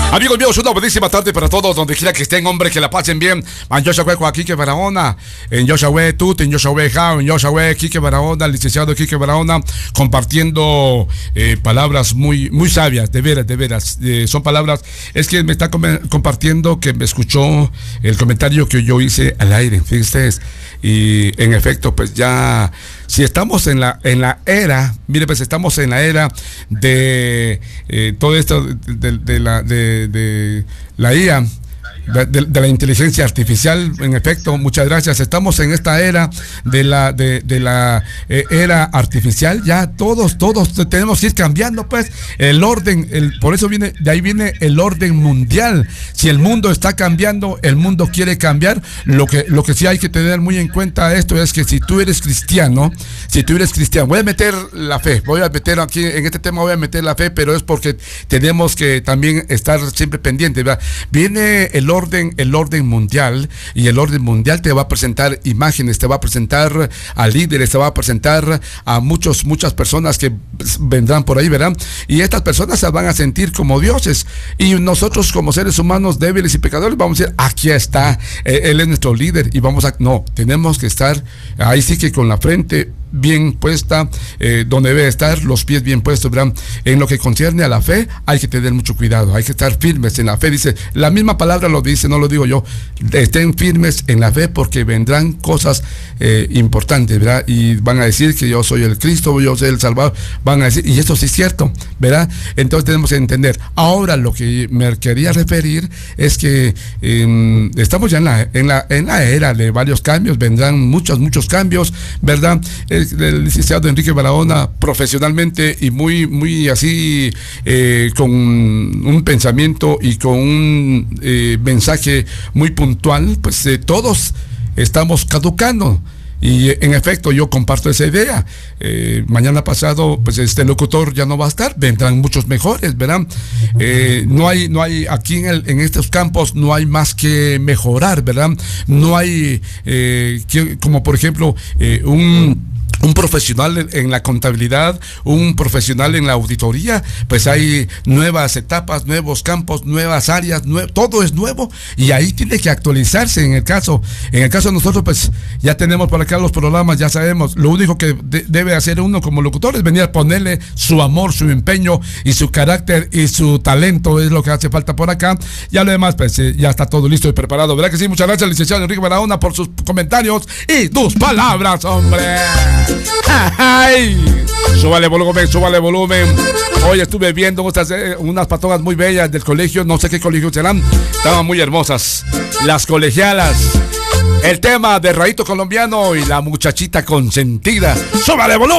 Amigos míos, una buenísima tarde para todos, donde quiera que estén, hombre, que la pasen bien. En Yoshahue, Quique Barahona, en Yoshahue Tut, en Yoshahue Jao, en Yoshahue Quique Barahona, el licenciado Quique Barahona, compartiendo palabras muy sabias, de veras, son palabras. Es que me está compartiendo que me escuchó el comentario que yo hice al aire, fíjense, y en efecto, pues ya, si estamos en la era, mire, pues estamos en la era de todo esto de la IA, de la inteligencia artificial. En efecto, muchas gracias. Estamos en esta era de la era artificial. Ya todos tenemos que ir cambiando, pues, el orden. Por eso de ahí viene el orden mundial. Si el mundo está cambiando, el mundo quiere cambiar. Lo que sí hay que tener muy en cuenta esto es que si tú eres cristiano, voy a meter la fe, voy a meter aquí en este tema, voy a meter la fe, pero es porque tenemos que también estar siempre pendientes, ¿verdad? Viene el orden mundial, y el orden mundial te va a presentar imágenes, te va a presentar a líderes, te va a presentar a muchas personas que vendrán por ahí, ¿verdad? Y estas personas se van a sentir como dioses, y nosotros como seres humanos débiles y pecadores vamos a decir, aquí está, él es nuestro líder, y tenemos que estar ahí sí que con la frente bien puesta, donde debe estar, los pies bien puestos, ¿verdad? En lo que concierne a la fe, hay que tener mucho cuidado, hay que estar firmes en la fe. Dice, la misma palabra lo dice, no lo digo yo, estén firmes en la fe porque vendrán cosas importantes, ¿verdad? Y van a decir que yo soy el Cristo, yo soy el Salvador, van a decir, y eso sí es cierto, ¿verdad? Entonces tenemos que entender. Ahora lo que me quería referir es que estamos ya en la era de varios cambios, vendrán muchos cambios, ¿verdad? El licenciado Enrique Barahona, profesionalmente y muy así, con un pensamiento y con un mensaje muy puntual, pues todos estamos caducando. Y en efecto yo comparto esa idea. Mañana pasado, pues este locutor ya no va a estar, vendrán muchos mejores, ¿verdad? No hay aquí en estos campos no hay más que mejorar, ¿verdad? No hay como por ejemplo un profesional en la contabilidad, un profesional en la auditoría, pues hay nuevas etapas, nuevos campos, nuevas áreas, todo es nuevo, y ahí tiene que actualizarse. En el caso de nosotros, pues ya tenemos por acá los programas, ya sabemos, lo único que debe hacer uno como locutor es venir a ponerle su amor, su empeño y su carácter y su talento, es lo que hace falta por acá. Ya lo demás, pues ya está todo listo y preparado, ¿verdad que sí? Muchas gracias, licenciado Enrique Barahona, por sus comentarios y tus palabras, hombre. ¡Ay! Súbale volumen. Hoy estuve viendo unas patogas muy bellas del colegio, no sé qué colegio serán, estaban muy hermosas las colegialas. El tema de Rayito Colombiano y la muchachita consentida. ¡Súbale volumen!